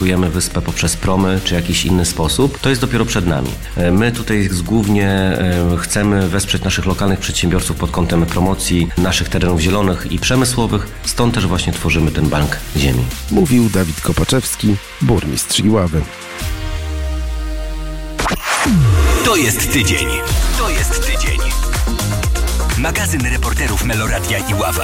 transportujemy wyspę poprzez promy czy jakiś inny sposób, to jest dopiero przed nami. My tutaj głównie chcemy wesprzeć naszych lokalnych przedsiębiorców pod kątem promocji naszych terenów zielonych i przemysłowych, stąd też właśnie tworzymy ten bank ziemi. Mówił Dawid Kopaczewski, burmistrz Iławy. To jest tydzień. Magazyn reporterów Meloradia Iława.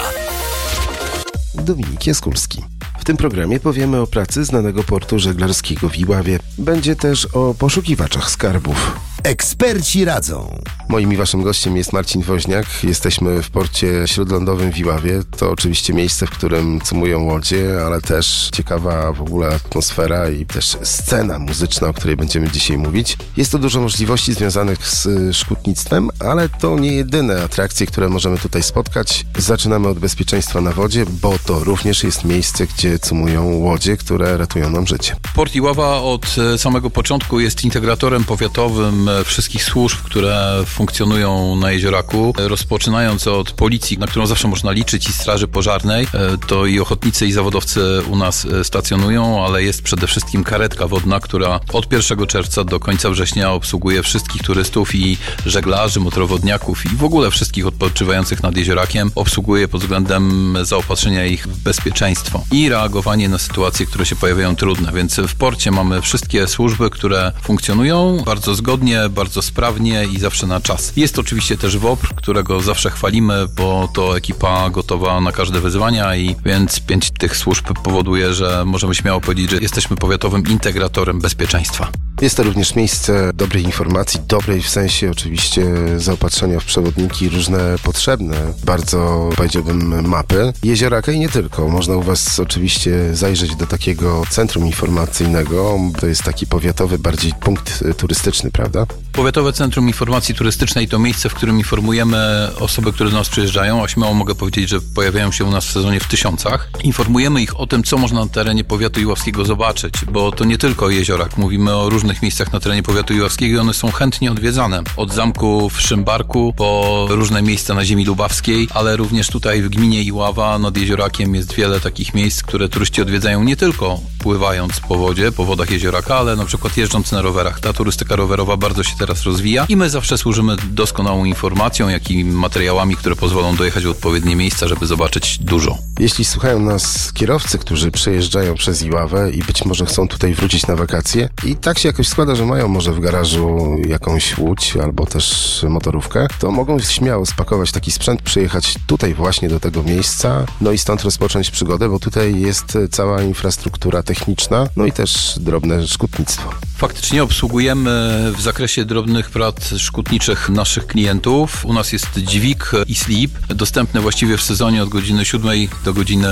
Dominik Jaskulski. W tym programie powiemy o pracy znanego portu żeglarskiego w Iławie. Będzie też o poszukiwaczach skarbów. Eksperci radzą. Moim i waszym gościem jest Marcin Woźniak. Jesteśmy w porcie śródlądowym w Iławie. To oczywiście miejsce, w którym cumują łodzie, ale też ciekawa w ogóle atmosfera i też scena muzyczna, o której będziemy dzisiaj mówić. Jest to dużo możliwości związanych z szkutnictwem, ale to nie jedyne atrakcje, które możemy tutaj spotkać. Zaczynamy od bezpieczeństwa na wodzie, bo to również jest miejsce, gdzie cumują łodzie, które ratują nam życie. Port Iława od samego początku jest integratorem powiatowym wszystkich służb, które funkcjonują na Jezioraku, rozpoczynając od policji, na którą zawsze można liczyć, i straży pożarnej. To i ochotnicy, i zawodowcy u nas stacjonują, ale jest przede wszystkim karetka wodna, która od 1 czerwca do końca września obsługuje wszystkich turystów i żeglarzy, motorowodniaków i w ogóle wszystkich odpoczywających nad Jeziorakiem. Obsługuje pod względem zaopatrzenia ich w bezpieczeństwo i reagowanie na sytuacje, które się pojawiają trudne. Więc w porcie mamy wszystkie służby, które funkcjonują bardzo zgodnie, bardzo sprawnie i zawsze na czas. Jest oczywiście też WOPR, którego zawsze chwalimy, bo to ekipa gotowa na każde wyzwania i więc 5 tych służb powoduje, że możemy śmiało powiedzieć, że jesteśmy powiatowym integratorem bezpieczeństwa. Jest to również miejsce dobrej informacji, dobrej w sensie oczywiście zaopatrzenia w przewodniki, różne potrzebne, bardzo powiedziałbym mapy Jezioraka i nie tylko. Można u was oczywiście zajrzeć do takiego centrum informacyjnego, to jest taki powiatowy bardziej punkt turystyczny, prawda? Powiatowe Centrum Informacji Turystycznej to miejsce, w którym informujemy osoby, które do nas przyjeżdżają, a śmiało mogę powiedzieć, że pojawiają się u nas w sezonie w tysiącach. Informujemy ich o tym, co można na terenie powiatu iławskiego zobaczyć, bo to nie tylko Jeziorak. Mówimy o różnych miejscach na terenie powiatu iławskiego i one są chętnie odwiedzane. Od zamku w Szymbarku po różne miejsca na ziemi lubawskiej, ale również tutaj w gminie Iława nad Jeziorakiem jest wiele takich miejsc, które turyści odwiedzają nie tylko pływając po wodzie, po wodach Jezioraka, ale na przykład jeżdżąc na rowerach. Ta turystyka rowerowa bardzo się teraz rozwija i my zawsze służymy doskonałą informacją, jak i materiałami, które pozwolą dojechać w odpowiednie miejsca, żeby zobaczyć dużo. Jeśli słuchają nas kierowcy, którzy przejeżdżają przez Iławę i być może chcą tutaj wrócić na wakacje i tak się jakoś składa, że mają może w garażu jakąś łódź albo też motorówkę, to mogą śmiało spakować taki sprzęt, przyjechać tutaj właśnie do tego miejsca, no i stąd rozpocząć przygodę, bo tutaj jest cała infrastruktura techniczna, no i też drobne szkutnictwo. Faktycznie obsługujemy w zakresie drobnych prac szkutniczych naszych klientów. U nas jest dźwig i slip, dostępny właściwie w sezonie od godziny 7 do godziny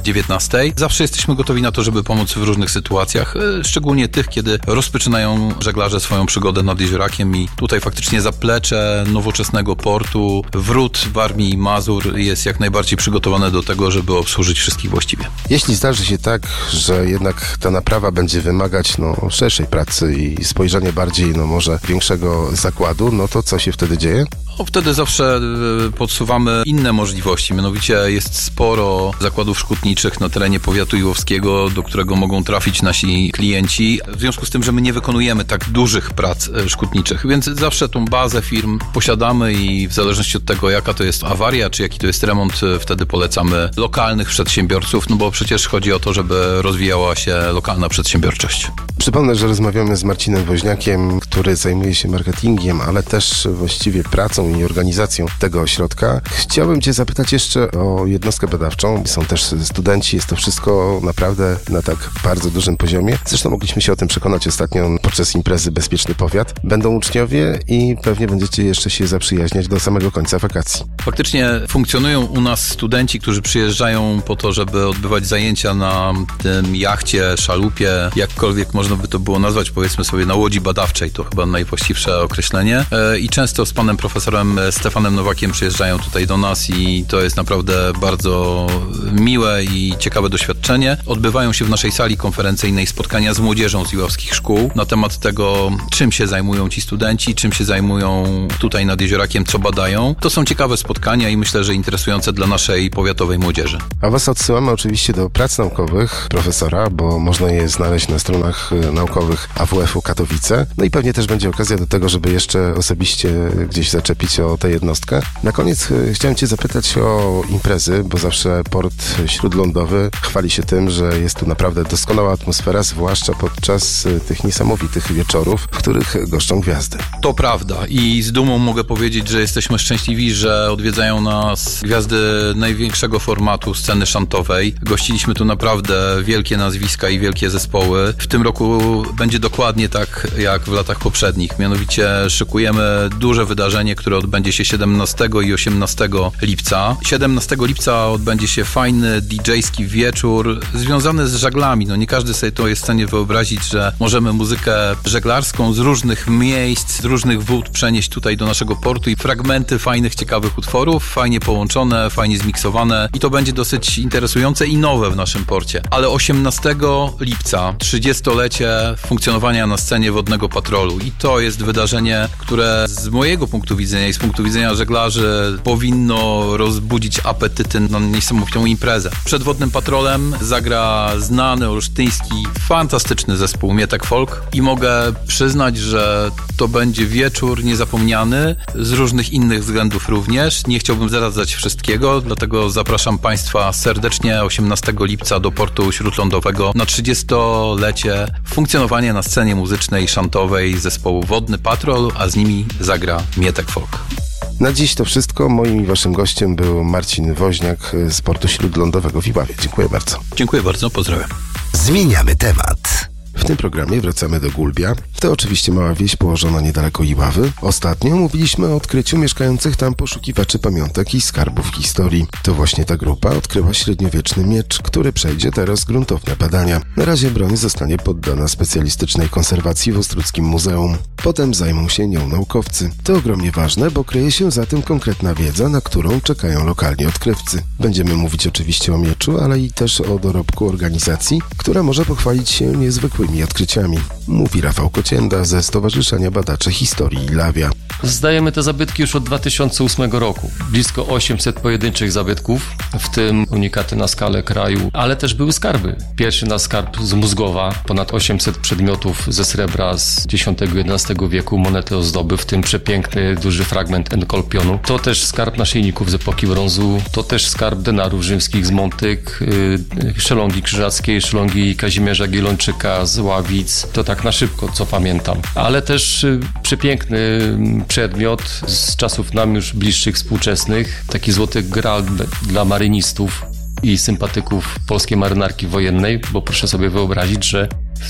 19. Zawsze jesteśmy gotowi na to, żeby pomóc w różnych sytuacjach, szczególnie tych, kiedy rozpoczynają żeglarze swoją przygodę nad Jeziorakiem i tutaj faktycznie zaplecze nowoczesnego portu, wrót Warmii i Mazur jest jak najbardziej przygotowane do tego, żeby obsłużyć wszystkich właściwie. Jeśli zdarzy się tak, że jednak ta naprawa będzie wymagać szerszej pracy i spojrzenia bardziej, może większego zakładu, no to co się wtedy dzieje? Wtedy zawsze podsuwamy inne możliwości, mianowicie jest sporo zakładów szkutniczych na terenie powiatu iłowskiego, do którego mogą trafić nasi klienci, w związku z tym, że my nie wykonujemy tak dużych prac szkutniczych, więc zawsze tą bazę firm posiadamy i w zależności od tego, jaka to jest awaria, czy jaki to jest remont, wtedy polecamy lokalnych przedsiębiorców, bo przecież chodzi o to, żeby rozwijała się lokalna przedsiębiorczość. Przypomnę, że rozmawiamy z Marcinem Woźniakiem, który zajmuje się marketingiem, ale też właściwie pracą i organizacją tego ośrodka. Chciałbym cię zapytać jeszcze o jednostkę badawczą. Są też studenci, jest to wszystko naprawdę na tak bardzo dużym poziomie. Zresztą mogliśmy się o tym przekonać ostatnio podczas imprezy Bezpieczny Powiat. Będą uczniowie i pewnie będziecie jeszcze się zaprzyjaźniać do samego końca wakacji. Faktycznie funkcjonują u nas studenci, którzy przyjeżdżają po to, żeby odbywać zajęcia na tym jachcie, szalupie, jakkolwiek można by to było nazwać, powiedzmy sobie na łodzi badawczej, to chyba najwłaściwsze określenie. I często z panem profesorem dyrektorem Stefanem Nowakiem przyjeżdżają tutaj do nas i to jest naprawdę bardzo miłe i ciekawe doświadczenie. Odbywają się w naszej sali konferencyjnej spotkania z młodzieżą z iławskich szkół na temat tego, czym się zajmują ci studenci, czym się zajmują tutaj nad Jeziorakiem, co badają. To są ciekawe spotkania i myślę, że interesujące dla naszej powiatowej młodzieży. A was odsyłamy oczywiście do prac naukowych profesora, bo można je znaleźć na stronach naukowych AWF-u Katowice. No i pewnie też będzie okazja do tego, żeby jeszcze osobiście gdzieś zaczepić o tę jednostkę. Na koniec chciałem cię zapytać o imprezy, bo zawsze port śródlądowy chwali się tym, że jest tu naprawdę doskonała atmosfera, zwłaszcza podczas tych niesamowitych wieczorów, w których goszczą gwiazdy. To prawda i z dumą mogę powiedzieć, że jesteśmy szczęśliwi, że odwiedzają nas gwiazdy największego formatu sceny szantowej. Gościliśmy tu naprawdę wielkie nazwiska i wielkie zespoły. W tym roku będzie dokładnie tak jak w latach poprzednich. Mianowicie szykujemy duże wydarzenie, które odbędzie się 17 i 18 lipca. 17 lipca odbędzie się fajny DJ-ski wieczór związany z żaglami. No nie każdy sobie to jest w stanie wyobrazić, że możemy muzykę żeglarską z różnych miejsc, z różnych wód przenieść tutaj do naszego portu i fragmenty fajnych, ciekawych utworów, fajnie połączone, fajnie zmiksowane i to będzie dosyć interesujące i nowe w naszym porcie. Ale 18 lipca 30-lecie funkcjonowania na scenie Wodnego Patrolu i to jest wydarzenie, które z mojego punktu widzenia i z punktu widzenia żeglarzy powinno rozbudzić apetyty na niesamowitą imprezę. Przed Wodnym Patrolem zagra znany olsztyński, fantastyczny zespół Mietek Folk i mogę przyznać, że to będzie wieczór niezapomniany, z różnych innych względów również. Nie chciałbym zdradzać wszystkiego, dlatego zapraszam Państwa serdecznie 18 lipca do portu śródlądowego na 30-lecie funkcjonowania na scenie muzycznej szantowej zespołu Wodny Patrol, a z nimi zagra Mietek Folk. Na dziś to wszystko. Moim i waszym gościem był Marcin Woźniak z portu śródlądowego w Iławie. Dziękuję bardzo. Dziękuję bardzo, pozdrawiam. Zmieniamy temat. W tym programie wracamy do Gulbia. To oczywiście mała wieś położona niedaleko Iławy. Ostatnio mówiliśmy o odkryciu mieszkających tam poszukiwaczy pamiątek i skarbów historii. To właśnie ta grupa odkryła średniowieczny miecz, który przejdzie teraz gruntowne badania. Na razie broń zostanie poddana specjalistycznej konserwacji w Ostródzkim Muzeum. Potem zajmą się nią naukowcy. To ogromnie ważne, bo kryje się za tym konkretna wiedza, na którą czekają lokalni odkrywcy. Będziemy mówić oczywiście o mieczu, ale i też o dorobku organizacji, która może pochwalić się niezwykłymi odkryciami. Mówi Rafał Kocienda ze Stowarzyszenia Badaczy Historii Ilawia. Zdajemy te zabytki już od 2008 roku. Blisko 800 pojedynczych zabytków, w tym unikaty na skalę kraju, ale też były skarby. Pierwszy nasz skarb z Mózgowa, ponad 800 przedmiotów ze srebra z X-XI wieku, monety ozdoby, w tym przepiękny, duży fragment enkolpionu. To też skarb naszyjników z epoki brązu, to też skarb denarów rzymskich z Montyk, szelongi krzyżackiej, szelongi Kazimierza Gielończyka z Ławic. To tak na szybko, co pamiętam. Ale też przepiękny przedmiot z czasów nam już bliższych, współczesnych. Taki złoty graal dla marynistów i sympatyków polskiej marynarki wojennej, bo proszę sobie wyobrazić, że w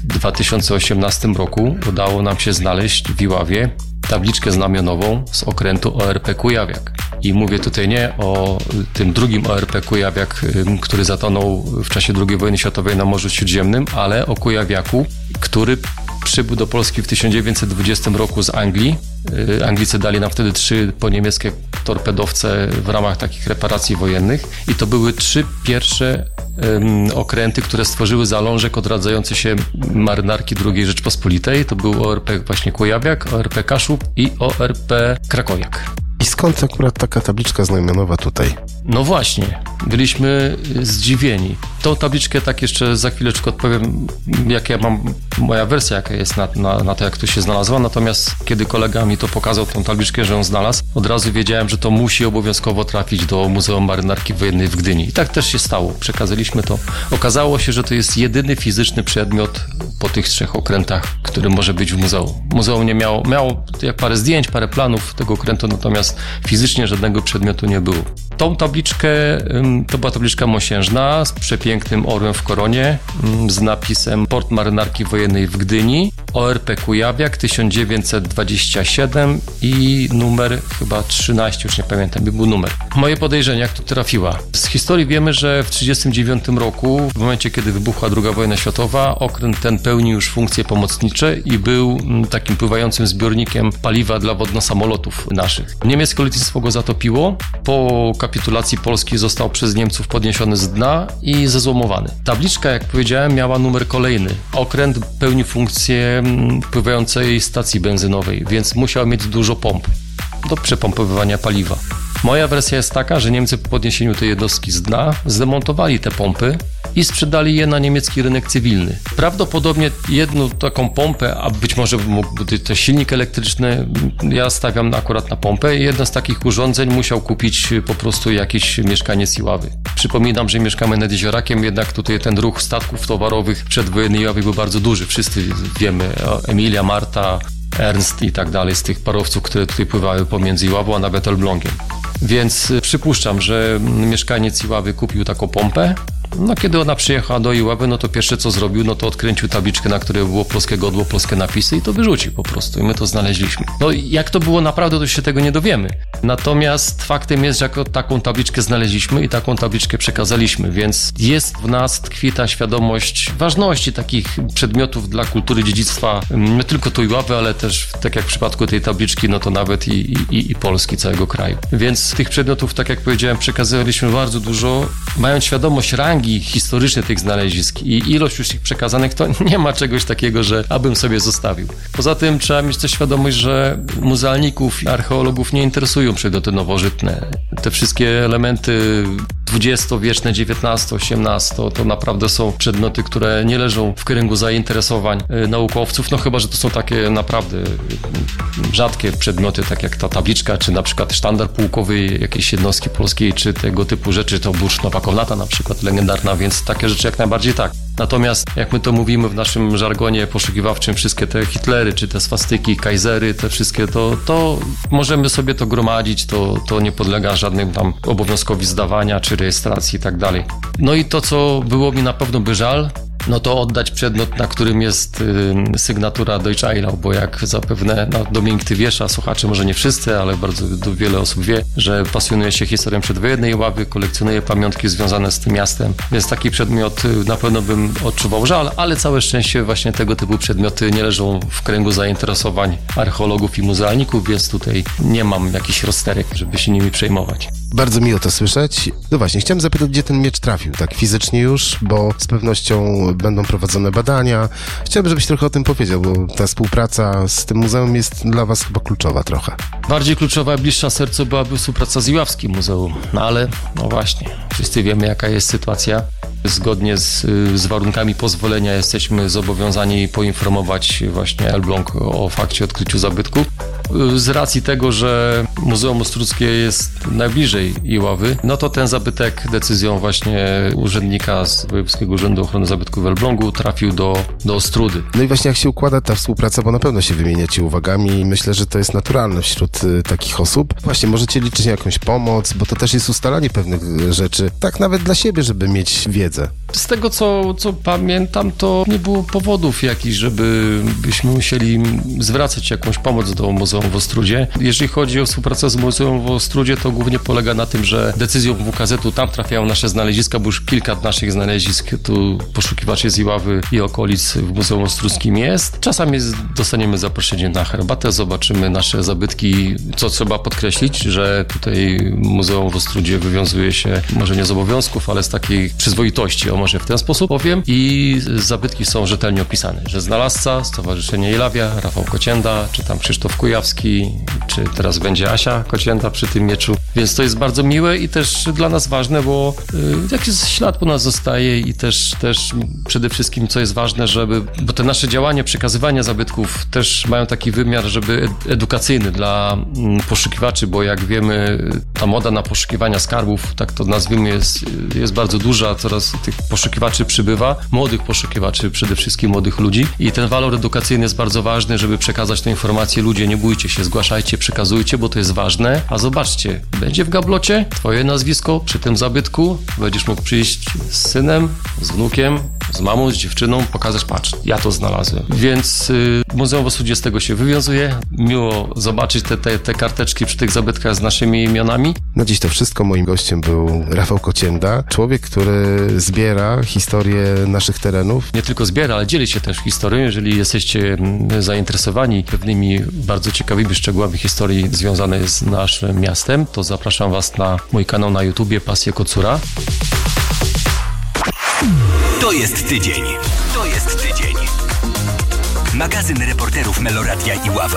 2018 roku udało nam się znaleźć w Iławie tabliczkę znamionową z okrętu ORP Kujawiak. I mówię tutaj nie o tym drugim ORP Kujawiak, który zatonął w czasie II wojny światowej na Morzu Śródziemnym, ale o Kujawiaku, który przybył do Polski w 1920 roku z Anglii. Anglicy dali nam wtedy 3 poniemieckie torpedowce w ramach takich reparacji wojennych i to były 3 pierwsze okręty, które stworzyły zalążek odradzający się marynarki II Rzeczpospolitej. To był ORP właśnie Kujawiak, ORP Kaszub i ORP Krakowiak. I skąd akurat taka tabliczka znamionowa tutaj? No właśnie, byliśmy zdziwieni. Tą tabliczkę tak jeszcze za chwileczkę odpowiem, jak ja mam, moja wersja jaka jest na to, jak to się znalazła. Natomiast kiedy kolega mi to pokazał, tą tabliczkę, że ją znalazł, od razu wiedziałem, że to musi obowiązkowo trafić do Muzeum Marynarki Wojennej w Gdyni. I tak też się stało. Przekazaliśmy to. Okazało się, że to jest jedyny fizyczny przedmiot po tych 3 okrętach, który może być w muzeum. Muzeum nie miało jak parę zdjęć, parę planów tego okrętu, natomiast fizycznie żadnego przedmiotu nie było. Tą tabliczkę, to była tabliczka mosiężna z przepięknym orłem w koronie, z napisem Port Marynarki Wojennej w Gdyni, ORP Kujawiak 1927 i numer chyba 13, już nie pamiętam, był numer. Moje podejrzenie, jak to trafiła. Z historii wiemy, że w 1939 roku, w momencie kiedy wybuchła II wojna światowa, okręt ten pełnił już funkcje pomocnicze i był takim pływającym zbiornikiem paliwa dla wodno-samolotów naszych. Niemieckie lotnictwo go zatopiło. Po kapitulacji Polski został przez Niemców podniesiony z dna i zezłomowany. Tabliczka, jak powiedziałem, miała numer kolejny. Okręt pełni funkcję pływającej stacji benzynowej, więc musiał mieć dużo pomp do przepompowywania paliwa. Moja wersja jest taka, że Niemcy po podniesieniu tej jednostki z dna zdemontowali te pompy i sprzedali je na niemiecki rynek cywilny. Prawdopodobnie jedną taką pompę, a być może mógł być to silnik elektryczny, ja stawiam akurat na pompę, jedno z takich urządzeń musiał kupić po prostu jakiś mieszkaniec Iławy. Przypominam, że mieszkamy nad Jeziorakiem, jednak tutaj ten ruch statków towarowych przedwojennej Iławy był bardzo duży. Wszyscy wiemy, Emilia, Marta, Ernst i tak dalej, z tych parowców, które tutaj pływały pomiędzy Iławą a nawet Elblągiem. Więc przypuszczam, że mieszkaniec Iławy kupił taką pompę. No kiedy ona przyjechała do Iławy, no to pierwsze co zrobił, no to odkręcił tabliczkę, na której było polskie godło, polskie napisy i to wyrzucił po prostu i my to znaleźliśmy. No jak to było naprawdę, to się tego nie dowiemy. Natomiast faktem jest, że jako taką tabliczkę znaleźliśmy i taką tabliczkę przekazaliśmy, więc jest w nas, tkwi ta świadomość ważności takich przedmiotów dla kultury dziedzictwa, nie tylko tu Iławy, ale też tak jak w przypadku tej tabliczki, no to nawet i Polski, całego kraju. Więc tych przedmiotów, tak jak powiedziałem, przekazywaliśmy bardzo dużo, mając świadomość rangi historycznej tych znalezisk i ilość już ich przekazanych, to nie ma czegoś takiego, że abym sobie zostawił. Poza tym trzeba mieć też świadomość, że muzealników i archeologów nie interesują przedmioty nowożytne. Te wszystkie elementy XX-wieczne, XIX, XVIII to naprawdę są przedmioty, które nie leżą w kręgu zainteresowań naukowców, no chyba, że to są takie naprawdę rzadkie przedmioty, tak jak ta tabliczka, czy na przykład sztandar pułkowy jakiejś jednostki polskiej, czy tego typu rzeczy, to burz Nowa Komnata na przykład legendarna, więc takie rzeczy jak najbardziej tak. Natomiast jak my to mówimy w naszym żargonie poszukiwawczym, wszystkie te Hitlery, czy te swastyki, kajzery, te wszystkie, to możemy sobie to gromadzić, to nie podlega żadnym tam obowiązkowi zdawania, czy rejestracji i tak dalej. No i to, co było mi na pewno by żal, no to oddać przedmiot, na którym jest sygnatura Deutsche Eilau, bo jak zapewne Dominik, ty wiesz, a słuchacze może nie wszyscy, ale bardzo wiele osób wie, że pasjonuje się historią przedwojennej Iławy, kolekcjonuje pamiątki związane z tym miastem, więc taki przedmiot na pewno bym odczuwał żal, ale całe szczęście właśnie tego typu przedmioty nie leżą w kręgu zainteresowań archeologów i muzealników, więc tutaj nie mam jakichś rozterek, żeby się nimi przejmować. Bardzo miło to słyszeć. No właśnie, chciałem zapytać, gdzie ten miecz trafił, tak fizycznie już, bo z pewnością będą prowadzone badania. Chciałbym, żebyś trochę o tym powiedział, bo ta współpraca z tym muzeum jest dla was chyba kluczowa trochę. Bardziej kluczowa i bliższa sercu byłaby współpraca z Iławskim Muzeum, no ale no właśnie, wszyscy wiemy, jaka jest sytuacja. Zgodnie z warunkami pozwolenia jesteśmy zobowiązani poinformować właśnie Elbląg o fakcie odkryciu zabytku. Z racji tego, że Muzeum Ostródzkie jest najbliżej Iławy, no to ten zabytek decyzją właśnie urzędnika z Wojewódzkiego Urzędu Ochrony Zabytków w Elblągu trafił do Ostródy. No i właśnie jak się układa ta współpraca, bo na pewno się wymieniacie uwagami i myślę, że to jest naturalne wśród takich osób. Właśnie możecie liczyć na jakąś pomoc, bo to też jest ustalanie pewnych rzeczy, tak nawet dla siebie, żeby mieć wiedzę. Z tego, co pamiętam, to nie było powodów jakichś, żebyśmy musieli zwracać jakąś pomoc do Muzeum w Ostródzie. Jeżeli chodzi o współpracę z Muzeum w Ostródzie, to głównie polega na tym, że decyzją WKZ-u tam trafiają nasze znaleziska, bo już kilka naszych znalezisk tu poszukiwaczy z Iławy i okolic w Muzeum Ostródzkim jest. Czasami dostaniemy zaproszenie na herbatę, zobaczymy nasze zabytki, co trzeba podkreślić, że tutaj Muzeum w Ostródzie wywiązuje się może nie z obowiązków, ale z takiej przyzwoitości, może w ten sposób powiem, i zabytki są rzetelnie opisane, że znalazca, Stowarzyszenie Ilawia, Rafał Kocienda, czy tam Krzysztof Kujawski, czy teraz będzie Asia Kocienda przy tym mieczu, więc to jest bardzo miłe i też dla nas ważne, bo jakiś ślad po nas zostaje i też przede wszystkim, co jest ważne, bo te nasze działania, przekazywania zabytków też mają taki wymiar, żeby edukacyjny dla poszukiwaczy, bo jak wiemy, ta moda na poszukiwania skarbów, tak to nazwijmy, jest bardzo duża, coraz tych poszukiwaczy przybywa, młodych poszukiwaczy, przede wszystkim młodych ludzi i ten walor edukacyjny jest bardzo ważny, żeby przekazać tę informację. Ludzie, nie bójcie się, zgłaszajcie, przekazujcie, bo to jest ważne, a zobaczcie, będzie w gablocie twoje nazwisko przy tym zabytku. Będziesz mógł przyjść z synem, z wnukiem, z mamą, z dziewczyną, pokazać, patrz, ja to znalazłem. Więc Muzeum Wosu XX się wywiązuje. Miło zobaczyć te karteczki przy tych zabytkach z naszymi imionami. Na dziś to wszystko. Moim gościem był Rafał Kocienda, człowiek, który zbiera historię naszych terenów. Nie tylko zbiera, ale dzieli się też historią. Jeżeli jesteście zainteresowani pewnymi bardzo ciekawymi szczegółami historii związanej z naszym miastem, to zapraszam Was na mój kanał na YouTubie Pasje Kocura. To jest tydzień. To jest tydzień. Magazyn reporterów Meloradia i Ława.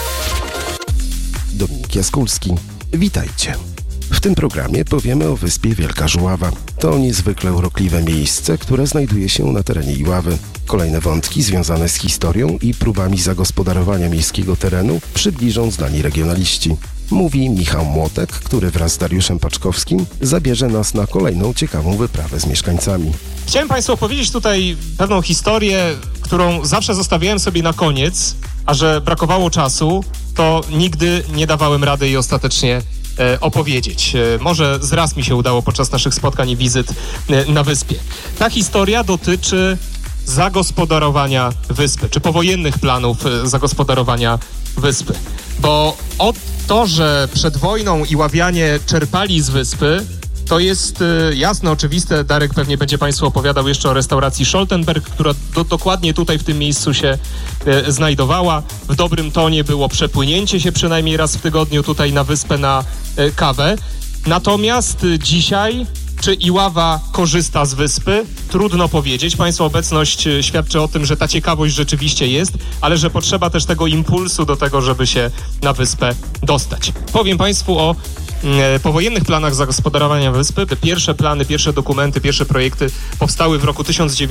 Dominik Jaskulski. Witajcie. W tym programie powiemy o wyspie Wielka Żuława. To niezwykle urokliwe miejsce, które znajduje się na terenie Iławy. Kolejne wątki związane z historią i próbami zagospodarowania miejskiego terenu przybliżą znani regionaliści. Mówi Michał Młotek, który wraz z Dariuszem Paczkowskim zabierze nas na kolejną ciekawą wyprawę z mieszkańcami. Chciałem Państwu opowiedzieć tutaj pewną historię, którą zawsze zostawiałem sobie na koniec, a że brakowało czasu, to nigdy nie dawałem rady jej ostatecznie opowiedzieć. Może zraz mi się udało podczas naszych spotkań i wizyt na wyspie. Ta historia dotyczy zagospodarowania wyspy, czy powojennych planów zagospodarowania wyspy. Bo to, że przed wojną Iławianie czerpali z wyspy, to jest jasne, oczywiste. Darek pewnie będzie Państwu opowiadał jeszcze o restauracji Scholtenberg, która dokładnie tutaj w tym miejscu się znajdowała. W dobrym tonie było przepłynięcie się przynajmniej raz w tygodniu tutaj na wyspę na kawę. Natomiast dzisiaj, czy Iława korzysta z wyspy? Trudno powiedzieć. Państwa obecność świadczy o tym, że ta ciekawość rzeczywiście jest, ale że potrzeba też tego impulsu do tego, żeby się na wyspę dostać. Powiem Państwu o powojennych planach zagospodarowania wyspy. Te pierwsze plany, pierwsze dokumenty, pierwsze projekty powstały w roku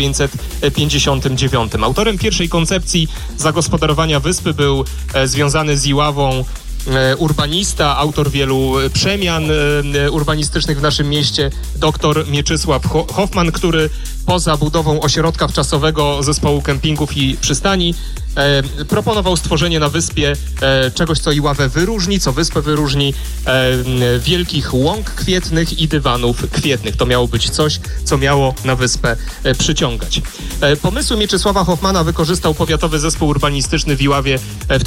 1959. Autorem pierwszej koncepcji zagospodarowania wyspy był związany z Iławą urbanista, autor wielu przemian urbanistycznych w naszym mieście, dr Mieczysław Hoffman, który poza budową ośrodka wczasowego zespołu kempingów i przystani proponował stworzenie na wyspie czegoś, co Iławę wyróżni, co wyspę wyróżni, wielkich łąk kwietnych i dywanów kwietnych. To miało być coś, co miało na wyspę przyciągać. Pomysły Mieczysława Hoffmana wykorzystał Powiatowy Zespół Urbanistyczny w Iławie w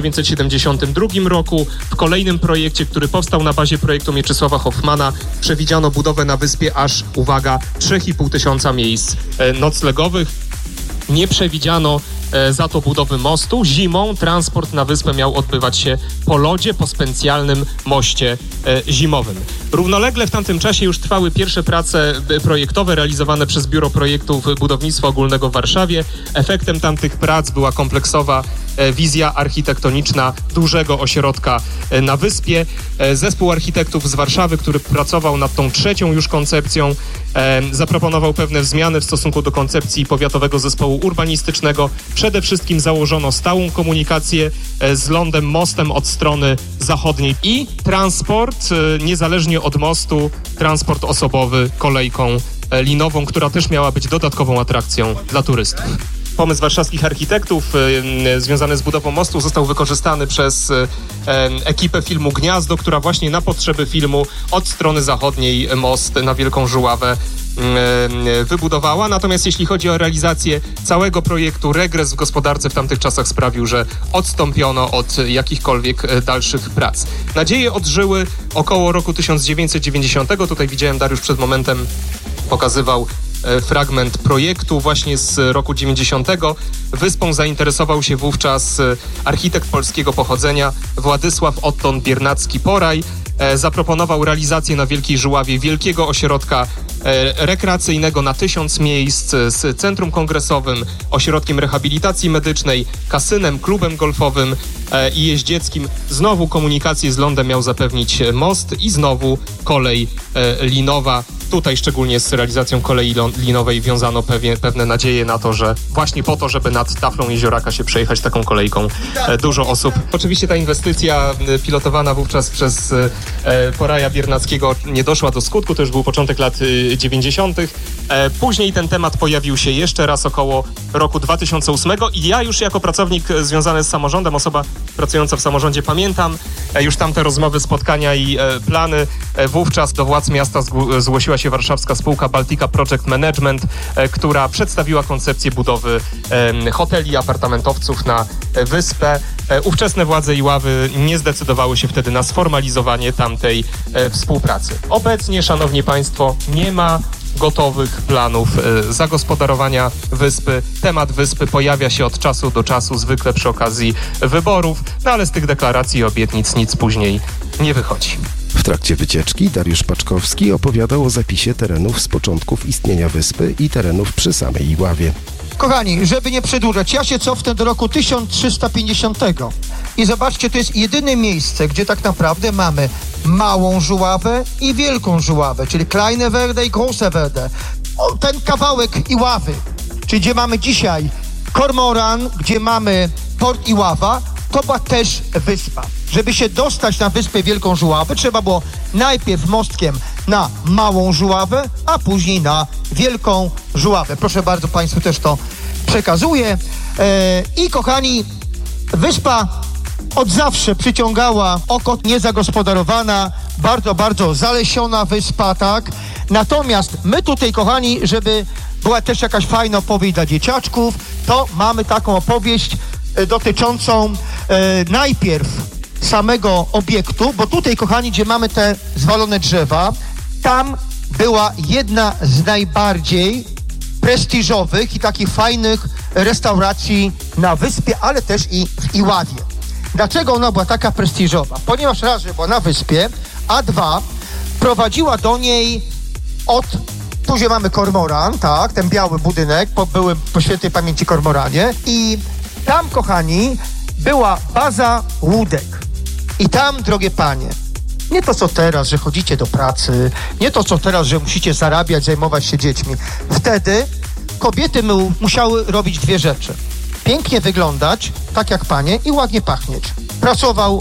1972 roku. W kolejnym projekcie, który powstał na bazie projektu Mieczysława Hoffmana, przewidziano budowę na wyspie aż, uwaga, 3500 miejsc noclegowych. Nie przewidziano za to budowy mostu. Zimą transport na wyspę miał odbywać się po lodzie, po specjalnym moście zimowym. Równolegle w tamtym czasie już trwały pierwsze prace projektowe realizowane przez Biuro Projektów Budownictwa Ogólnego w Warszawie. Efektem tamtych prac była kompleksowa wizja architektoniczna dużego ośrodka na wyspie. Zespół architektów z Warszawy, który pracował nad tą trzecią już koncepcją, zaproponował pewne zmiany w stosunku do koncepcji Powiatowego Zespołu Urbanistycznego. Przede wszystkim założono stałą komunikację z lądem, mostem od strony zachodniej i transport, niezależnie od mostu, transport osobowy kolejką linową, która też miała być dodatkową atrakcją dla turystów. Pomysł warszawskich architektów związany z budową mostu został wykorzystany przez ekipę filmu Gniazdo, która właśnie na potrzeby filmu od strony zachodniej most na Wielką Żuławę wybudowała. Natomiast jeśli chodzi o realizację całego projektu, regres w gospodarce w tamtych czasach sprawił, że odstąpiono od jakichkolwiek dalszych prac. Nadzieje odżyły około roku 1990. Tutaj widziałem, Dariusz przed momentem pokazywał fragment projektu właśnie z roku 90. Wyspą zainteresował się wówczas architekt polskiego pochodzenia Władysław Otton Biernacki-Poraj. Zaproponował realizację na Wielkiej Żuławie wielkiego ośrodka rekreacyjnego na 1000 miejsc z centrum kongresowym, ośrodkiem rehabilitacji medycznej, kasynem, klubem golfowym i jeździeckim. Znowu komunikację z lądem miał zapewnić most i znowu kolej linowa. Tutaj szczególnie z realizacją kolei linowej wiązano pewne nadzieje na to, że właśnie po to, żeby nad taflą jezioraka się przejechać taką kolejką, dużo osób. Oczywiście ta inwestycja pilotowana wówczas przez Poraja Biernackiego nie doszła do skutku, to już był początek lat 90. Później ten temat pojawił się jeszcze raz około roku 2008 i ja już jako pracownik związany z samorządem, osoba pracująca w samorządzie, pamiętam już tamte rozmowy, spotkania i plany. Wówczas do władz miasta zgłosiła się warszawska spółka Baltica Project Management, która przedstawiła koncepcję budowy hoteli, apartamentowców na wyspę. Ówczesne władze Iławy nie zdecydowały się wtedy na sformalizowanie tamtej współpracy. Obecnie, szanowni państwo, nie ma gotowych planów zagospodarowania wyspy. Temat wyspy pojawia się od czasu do czasu, zwykle przy okazji wyborów, no ale z tych deklaracji i obietnic nic później nie wychodzi. W trakcie wycieczki Dariusz Paczkowski opowiadał o zapisie terenów z początków istnienia wyspy i terenów przy samej Iławie. Kochani, żeby nie przedłużać, ja się cofnę do roku 1350 i zobaczcie, to jest jedyne miejsce, gdzie tak naprawdę mamy Małą Żuławę i Wielką Żuławę, czyli Kleine Werde i Große Werde. Ten kawałek Iławy, czyli gdzie mamy dzisiaj Kormoran, gdzie mamy Port Iława, to była też wyspa. Żeby się dostać na wyspę Wielką Żuławę, trzeba było najpierw mostkiem na Małą Żuławę, a później na Wielką Żuławę. Proszę bardzo, Państwu też to przekazuję. I kochani, wyspa od zawsze przyciągała oko, niezagospodarowana, bardzo, bardzo zalesiona wyspa, tak? Natomiast my tutaj, kochani, żeby była też jakaś fajna opowieść dla dzieciaczków, to mamy taką opowieść dotyczącą najpierw samego obiektu, bo tutaj, kochani, gdzie mamy te zwalone drzewa, tam była jedna z najbardziej prestiżowych i takich fajnych restauracji na wyspie, ale też i w Iławie. Dlaczego ona była taka prestiżowa? Ponieważ raz, że była na wyspie, a dwa, prowadziła do niej tu gdzie mamy Kormoran, tak, ten biały budynek, były po świętej pamięci Kormoranie i tam, kochani, była baza łódek. I tam, drogie panie, nie to co teraz, że chodzicie do pracy, nie to co teraz, że musicie zarabiać, zajmować się dziećmi. Wtedy kobiety musiały robić dwie rzeczy. Pięknie wyglądać, tak jak panie, i ładnie pachnieć. Pracował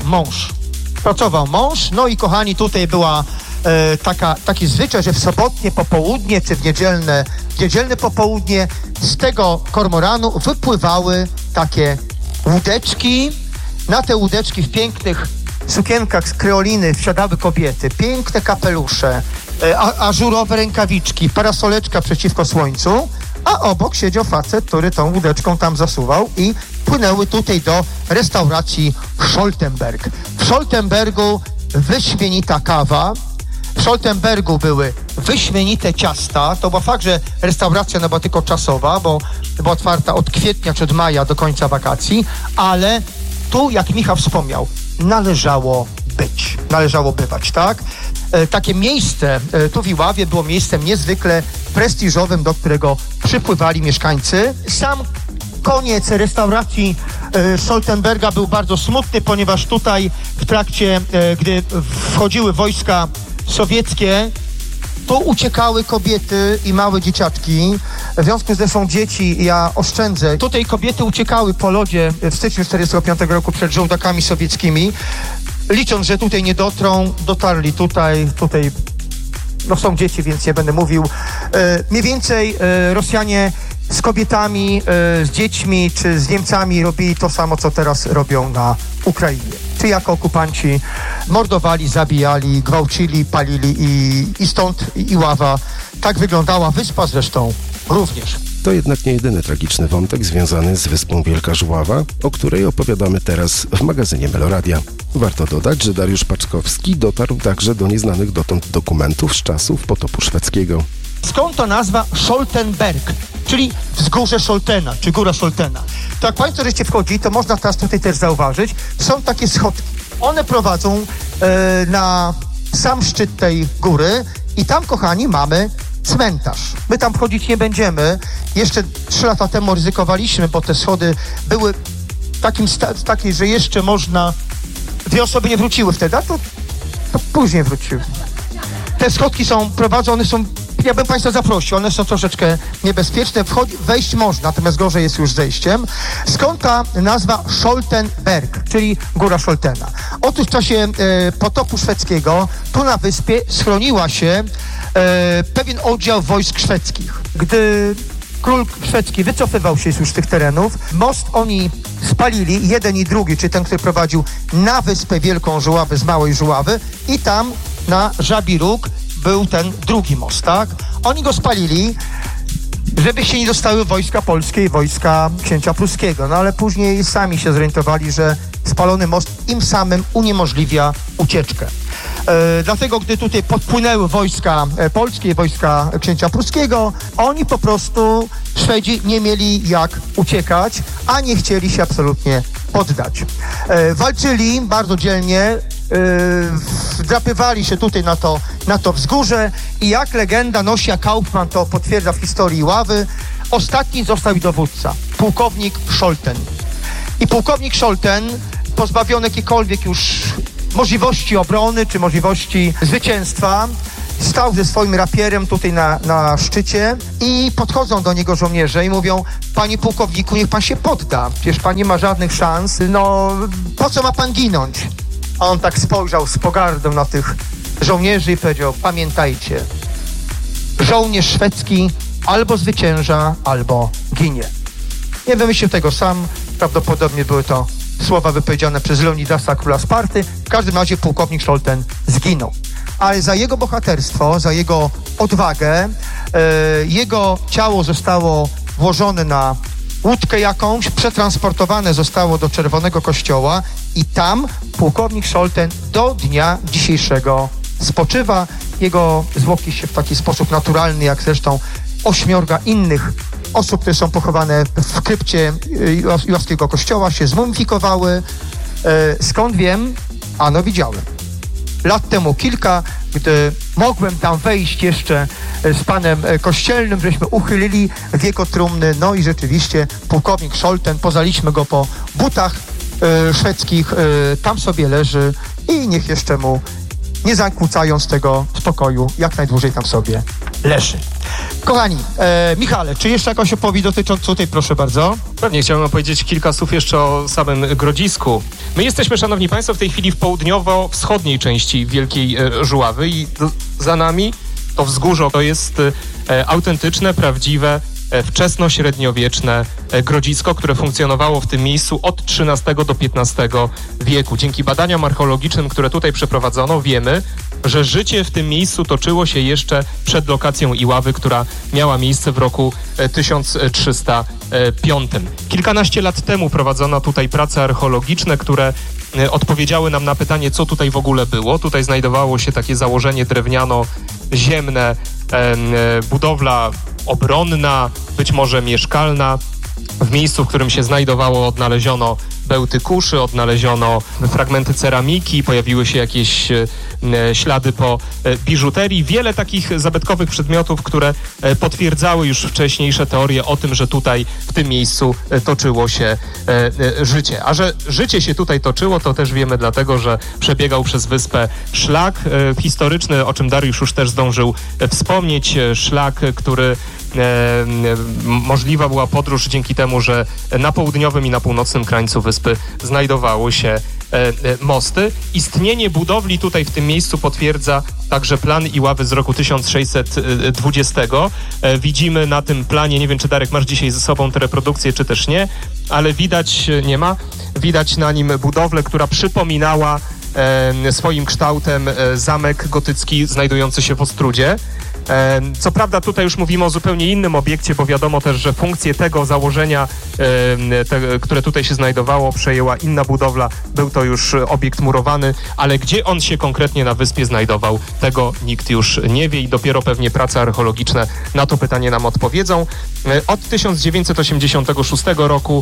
mąż, no i kochani, tutaj była taki zwyczaj, że w sobotnie popołudnie, czy w niedzielne popołudnie z tego kormoranu wypływały takie łódeczki. Na te łódeczki w pięknych sukienkach z kreoliny wsiadały kobiety, piękne kapelusze, ażurowe rękawiczki, parasoleczka przeciwko słońcu, a obok siedział facet, który tą łódeczką tam zasuwał i płynęły tutaj do restauracji Scholtenberg. W Scholtenbergu wyśmienita kawa, w Scholtenbergu były wyśmienite ciasta. To był fakt, że restauracja była tylko czasowa, bo była otwarta od kwietnia czy od maja do końca wakacji, ale tu, jak Michał wspomniał, należało bywać, tak? Takie miejsce tu w Iławie było miejscem niezwykle prestiżowym, do którego przypływali mieszkańcy. Sam koniec restauracji Scholtenberga był bardzo smutny, ponieważ tutaj w trakcie, gdy wchodziły wojska sowieckie, tu uciekały kobiety i małe dzieciaczki. W związku z tym są dzieci, ja oszczędzę. Tutaj kobiety uciekały po lodzie w styczniu 1945 roku przed żołdakami sowieckimi. Licząc, że tutaj nie dotarli tutaj no są dzieci, więc nie będę mówił. Mniej więcej Rosjanie z kobietami, z dziećmi czy z Niemcami robili to samo, co teraz robią na Ukrainie. Czy jako okupanci mordowali, zabijali, gwałcili, palili i stąd Iława. Tak wyglądała wyspa zresztą również. To jednak nie jedyny tragiczny wątek związany z wyspą Wielka Żuława, o której opowiadamy teraz w magazynie Meloradia. Warto dodać, że Dariusz Paczkowski dotarł także do nieznanych dotąd dokumentów z czasów potopu szwedzkiego. Skąd to nazwa Scholtenberg, czyli wzgórze Scholtena, czy góra Scholtena? To jak państwo żeście wchodzi, to można teraz tutaj też zauważyć, są takie schodki. One prowadzą na sam szczyt tej góry i tam, kochani, mamy cmentarz. My tam wchodzić nie będziemy. Jeszcze 3 lata temu ryzykowaliśmy, bo te schody były takie, że jeszcze można... 2 osoby nie wróciły wtedy, a to później wróciły. Te schodki są prowadzone, ja bym Państwa zaprosił, one są troszeczkę niebezpieczne, wejść można, natomiast gorzej jest już zejściem. Skąd ta nazwa Scholtenberg, czyli Góra Scholtena? Otóż w czasie potopu szwedzkiego tu na wyspie schroniła się pewien oddział wojsk szwedzkich. Gdy król szwedzki wycofywał się już z tych terenów, most oni spalili, jeden i drugi, czyli ten, który prowadził na wyspę Wielką Żuławę z Małej Żuławy i tam na Żabi Róg był ten drugi most, tak? Oni go spalili, żeby się nie dostały wojska polskie i wojska księcia pruskiego. No ale później sami się zorientowali, że spalony most im samym uniemożliwia ucieczkę. Dlatego, gdy tutaj podpłynęły wojska polskie i wojska księcia pruskiego, oni po prostu, Szwedzi, nie mieli jak uciekać, a nie chcieli się absolutnie poddać. Walczyli bardzo dzielnie, wdrapywali się tutaj na to wzgórze i jak legenda nosi, a Kaufman to potwierdza w historii Ławy, ostatni został dowódca, pułkownik Scholten. I pułkownik Scholten, pozbawiony jakiejkolwiek już możliwości obrony czy możliwości zwycięstwa, stał ze swoim rapierem tutaj na szczycie i podchodzą do niego żołnierze i mówią: panie pułkowniku, niech pan się podda, przecież pan nie ma żadnych szans, no po co ma pan ginąć? A on tak spojrzał z pogardą na tych żołnierzy i powiedział: pamiętajcie, żołnierz szwedzki albo zwycięża, albo ginie. Nie wymyślił tego sam, prawdopodobnie były to słowa wypowiedziane przez Leonidasa, króla Sparty. W każdym razie pułkownik Scholten zginął. Ale za jego bohaterstwo, za jego odwagę, jego ciało zostało włożone na łódkę jakąś, przetransportowane zostało do Czerwonego Kościoła i tam pułkownik Scholten do dnia dzisiejszego spoczywa. Jego zwłoki się w taki sposób naturalny, jak zresztą 8 innych osób, które są pochowane w krypcie Jurowskiego Kościoła, się zmumifikowały. Skąd wiem? Ano widziałem. Lat temu kilka, gdy mogłem tam wejść jeszcze z panem kościelnym, żeśmy uchylili wieko trumny, no i rzeczywiście pułkownik Scholten, poznaliśmy go po butach szwedzkich, tam sobie leży i niech jeszcze mu, nie zakłócając tego spokoju, jak najdłużej tam sobie leży. Kochani, Michale, czy jeszcze jakaś opowieść dotycząca tutaj, proszę bardzo? Pewnie chciałbym opowiedzieć kilka słów jeszcze o samym Grodzisku. My jesteśmy, szanowni państwo, w tej chwili w południowo-wschodniej części Wielkiej Żuławy i za nami to wzgórze, to jest autentyczne, prawdziwe, wczesnośredniowieczne Grodzisko, które funkcjonowało w tym miejscu od XIII do XV wieku. Dzięki badaniom archeologicznym, które tutaj przeprowadzono, wiemy, że życie w tym miejscu toczyło się jeszcze przed lokacją Iławy, która miała miejsce w roku 1305. Kilkanaście lat temu prowadzono tutaj prace archeologiczne, które odpowiedziały nam na pytanie, co tutaj w ogóle było. Tutaj znajdowało się takie założenie drewniano-ziemne, budowla obronna, być może mieszkalna. W miejscu, w którym się znajdowało, odnaleziono bełty kuszy, odnaleziono fragmenty ceramiki, pojawiły się jakieś ślady po biżuterii. Wiele takich zabytkowych przedmiotów, które potwierdzały już wcześniejsze teorie o tym, że tutaj w tym miejscu toczyło się życie. A że życie się tutaj toczyło, to też wiemy dlatego, że przebiegał przez wyspę szlak historyczny, o czym Dariusz już też zdążył wspomnieć. Szlak, który możliwa była podróż dzięki temu, że na południowym i na północnym krańcu wyspy znajdowały się mosty. Istnienie budowli tutaj w tym miejscu potwierdza także plan Iławy z roku 1620. Widzimy na tym planie, nie wiem czy Darek masz dzisiaj ze sobą tę reprodukcję, czy też nie, ale widać, nie ma, widać na nim budowlę, która przypominała swoim kształtem zamek gotycki znajdujący się w Ostrudzie. Co prawda tutaj już mówimy o zupełnie innym obiekcie, bo wiadomo też, że funkcję tego założenia, które tutaj się znajdowało, przejęła inna budowla. Był to już obiekt murowany, ale gdzie on się konkretnie na wyspie znajdował, tego nikt już nie wie i dopiero pewnie prace archeologiczne na to pytanie nam odpowiedzą. Od 1986 roku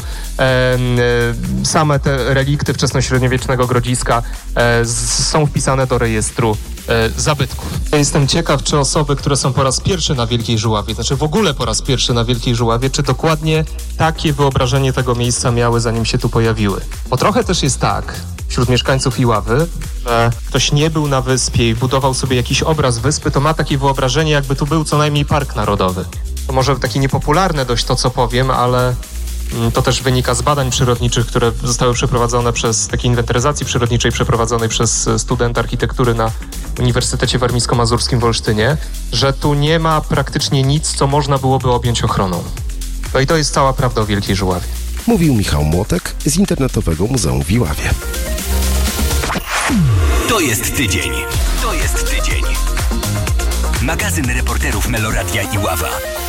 same te relikty wczesnośredniowiecznego Grodziska są wpisane do rejestru zabytków. Jestem ciekaw, czy osoby, które są po raz pierwszy na Wielkiej Żuławie, znaczy w ogóle po raz pierwszy na Wielkiej Żuławie, czy dokładnie takie wyobrażenie tego miejsca miały, zanim się tu pojawiły. Bo trochę też jest tak wśród mieszkańców Iławy, że ktoś nie był na wyspie i budował sobie jakiś obraz wyspy, to ma takie wyobrażenie, jakby tu był co najmniej park narodowy. To może takie niepopularne dość to, co powiem, ale to też wynika z badań przyrodniczych, które zostały przeprowadzone przez takiej inwentaryzacji przyrodniczej przeprowadzonej przez studenta architektury na Uniwersytecie Warmińsko-Mazurskim w Olsztynie, że tu nie ma praktycznie nic, co można byłoby objąć ochroną. No i to jest cała prawda o Wielkiej Żuławie. Mówił Michał Młotek z Internetowego Muzeum w Iławie. To jest tydzień. To jest tydzień. Magazyn reporterów Meloradia Iława.